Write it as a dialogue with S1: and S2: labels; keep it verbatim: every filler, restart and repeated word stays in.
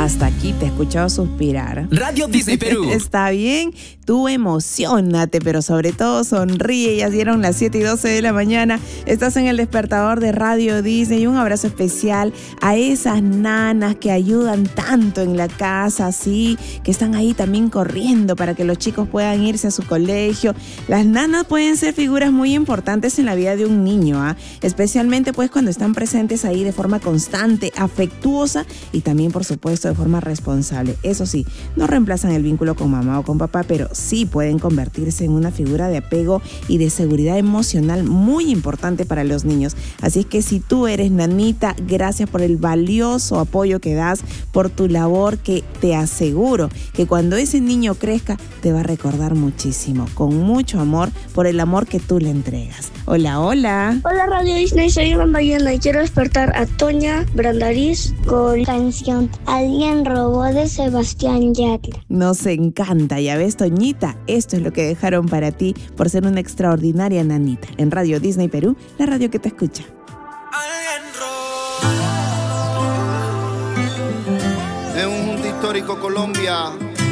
S1: Hasta aquí te he escuchado suspirar.
S2: Radio Disney Perú.
S1: Está bien, tú emocionate, pero sobre todo sonríe. Ya dieron las siete y doce de la mañana. Estás en el despertador de Radio Disney. Y un abrazo especial a esas nanas que ayudan tanto en la casa, sí, que están ahí también corriendo para que los chicos puedan irse a su colegio. Las nanas pueden ser figuras muy importantes en la vida de un niño, ¿ah? Especialmente pues cuando están presentes ahí de forma constante, afectuosa y también, por supuesto, de forma responsable. Eso sí, no reemplazan el vínculo con mamá o con papá, pero sí pueden convertirse en una figura de apego y de seguridad emocional muy importante para los niños. Así es que si tú eres nanita, gracias por el valioso apoyo que das, por tu labor, que te aseguro que cuando ese niño crezca te va a recordar muchísimo, con mucho amor, por el amor que tú le entregas. Hola, hola.
S3: Hola Radio Disney, soy Iván Ballena y quiero despertar a Toña Brandariz con canción Alguien robó de Sebastián Yatra.
S1: Nos encanta, ya ves, Toñita, esto es lo que dejaron para ti por ser una extraordinaria nanita. En Radio Disney Perú, la radio que te escucha.
S4: En un mundo histórico Colombia